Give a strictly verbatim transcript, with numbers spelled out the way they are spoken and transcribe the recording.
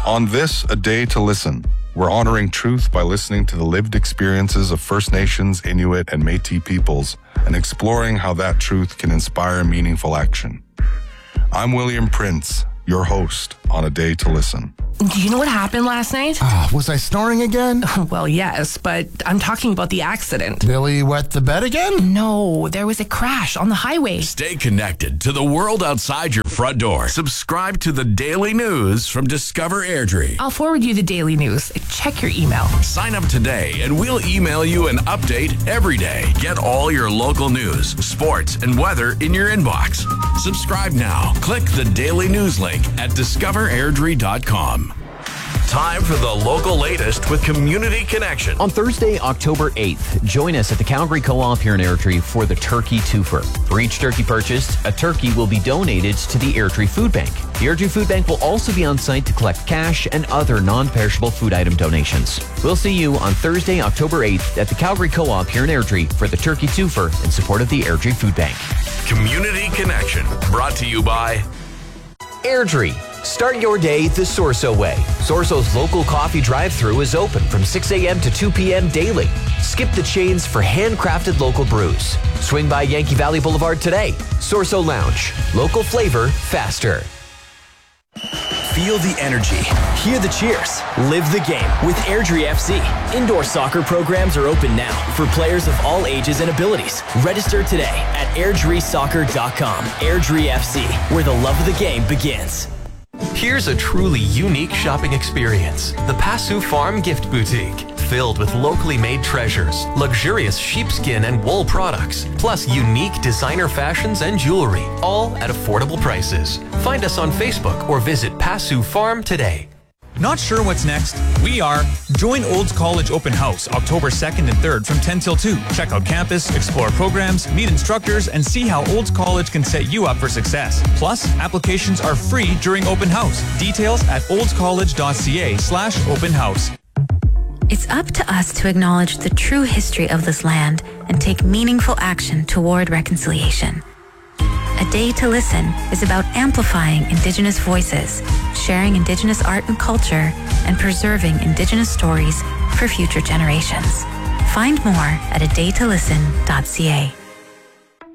On this, A Day to Listen, we're honoring truth by listening to the lived experiences of First Nations, Inuit, and Métis peoples and exploring how that truth can inspire meaningful action. I'm William Prince, your host on A Day to Listen. Do you know what happened last night? Uh, was I snoring again? Well, yes, but I'm talking about the accident. Billy wet the bed again? No, there was a crash on the highway. Stay connected to the world outside your front door. Subscribe to the daily news from Discover Airdrie. I'll forward you the daily news. Check your email. Sign up today and we'll email you an update every day. Get all your local news, sports, and weather in your inbox. Subscribe now. Click the daily news link at discover airdrie dot com. Time for the local latest with Community Connection. On Thursday, October eighth, join us at the Calgary Co-op here in Airdrie for the Turkey Twofer. For each turkey purchased, a turkey will be donated to the Airdrie Food Bank. The Airdrie Food Bank will also be on site to collect cash and other non-perishable food item donations. We'll see you on Thursday, October eighth at the Calgary Co-op here in Airdrie for the Turkey Twofer in support of the Airdrie Food Bank. Community Connection, brought to you by Airdrie. Start your day the Sorso way. Sorso's local coffee drive-thru is open from six a.m. to two p.m. daily. Skip the chains for handcrafted local brews. Swing by Yankee Valley Boulevard today. Sorso Lounge. Local flavor, faster. Feel the energy. Hear the cheers. Live the game with Airdrie F C. Indoor soccer programs are open now for players of all ages and abilities. Register today at airdrie soccer dot com. Airdrie F C, where the love of the game begins. Here's a truly unique shopping experience. The Passu Farm Gift Boutique. Filled with locally made treasures, luxurious sheepskin and wool products, plus unique designer fashions and jewelry, all at affordable prices. Find us on Facebook or visit Passu Farm today. Not sure what's next? We are. Join Olds College Open House October second and third from ten till two. Check out campus, explore programs, meet instructors, and see how Olds College can set you up for success. Plus, applications are free during open house. Details at oldscollege.ca slash open house. It's up to us to acknowledge the true history of this land and take meaningful action toward reconciliation. A Day to Listen is about amplifying Indigenous voices, sharing Indigenous art and culture, and preserving Indigenous stories for future generations. Find more at a day to listen dot c a.